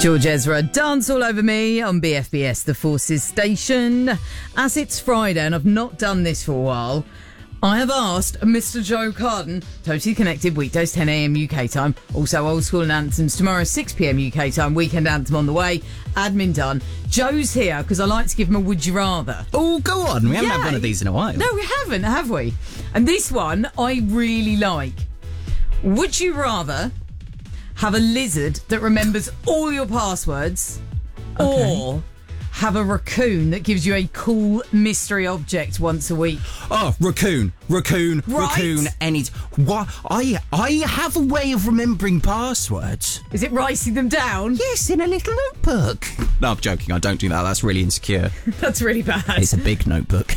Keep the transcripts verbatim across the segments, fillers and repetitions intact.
George Ezra, Dance All Over Me on B F B S, the Forces station. As it's Friday and I've not done this for a while, I have asked Mister Joe Carden, Totally Connected, weekdays ten a.m. U K time, also old school and anthems tomorrow six p.m. U K time, weekend anthem on the way, admin done. Joe's here because I like to give him a would you rather. Oh, go on. We haven't Yeah. had one of these in a while. No, we haven't, have we? And this one I really like. Would you rather have a lizard that remembers all your passwords, Okay. or have a raccoon that gives you a cool mystery object once a week? Oh, raccoon, raccoon, Right. raccoon. Any what? I I have a way of remembering passwords. Is it writing them down? Yes, in a little notebook. No, I'm joking. I don't do that. That's really insecure. That's really bad. It's a big notebook.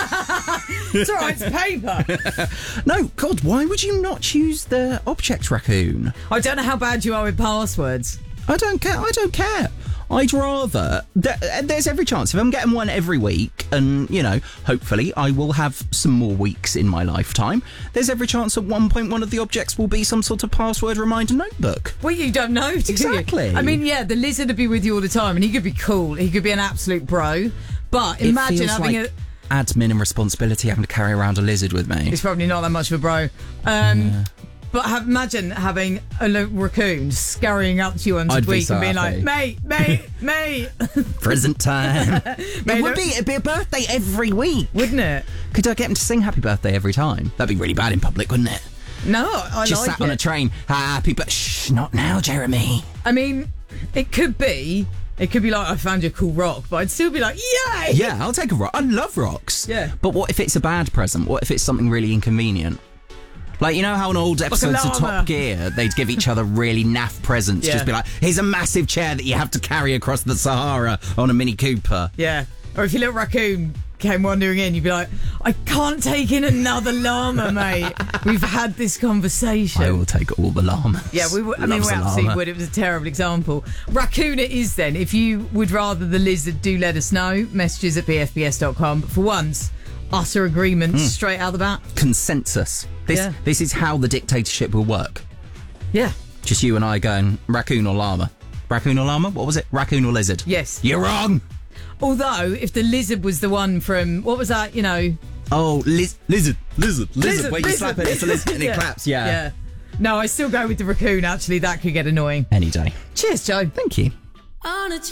It's all right, it's paper. No, God, why would you not choose the object raccoon? I don't know how bad you are with passwords. I don't care. I don't care. I'd rather. There, there's every chance if I'm getting one every week, and you know, hopefully, I will have some more weeks in my lifetime. There's every chance at one point one of the objects will be some sort of password reminder notebook. Well, you don't know, do Exactly. you? I mean, yeah, the lizard would be with you all the time, and he could be cool. He could be an absolute bro. But It imagine feels having like a. admin and responsibility having to carry around a lizard with me. It's probably not that much of a bro. Um, Yeah. But have, imagine having a lo- raccoon scurrying up to you once a I'd be week so and being happy. like, mate, mate, mate. Present time. Mate, It would no- be. It'd be a birthday every week. Wouldn't it? Could I get him to sing happy birthday every time? That'd be really bad in public, wouldn't it? No, I Just like sat it. on a train. Happy but shh, not now, Jeremy. I mean, it could be, it could be like, I found you a cool rock, but I'd still be like, yay! Yeah, I'll take a rock. I love rocks. Yeah. But what if it's a bad present? What if it's something really inconvenient? Like, you know how in old episodes of llama. Top Gear, they'd give each other really naff presents? Yeah. Just be like, here's a massive chair that you have to carry across the Sahara on a Mini Cooper. Yeah. Or if your little raccoon came wandering in, you'd be like, I can't take in another llama, mate. We've had this conversation. I will take all the llamas. Yeah, we would, I mean, Loves we a absolutely llama. would. It was a terrible example. Raccoon it is then. If you would rather the lizard, do let us know. Messages at b f b s dot com. But for once, utter agreement straight out the bat. Consensus. This, Yeah. this is how the dictatorship will work. Yeah. Just you and I going, raccoon or llama? Raccoon or llama? What was it? Raccoon or lizard? Yes. You're wrong! Although, if the lizard was the one from, what was that, you know? Oh, liz- lizard, lizard, lizard. Lizard, Where you lizard, slap it, it's a lizard and it Yeah. claps, yeah. Yeah. No, I still go with the raccoon, actually. That could get annoying. Any day. Cheers, Joe. Thank you. On a